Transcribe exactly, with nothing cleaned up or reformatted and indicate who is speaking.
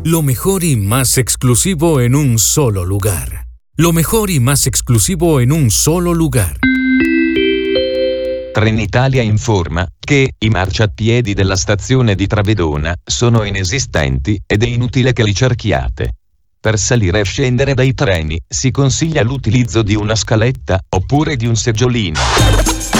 Speaker 1: Lo mejor y más exclusivo en un solo lugar. Lo mejor y más exclusivo en un solo lugar.
Speaker 2: Trenitalia informa che i marciapiedi della stazione di Travedona sono inesistenti ed è inutile che li cerchiate. Per salire e scendere dai treni si consiglia l'utilizzo di una scaletta oppure di un seggiolino.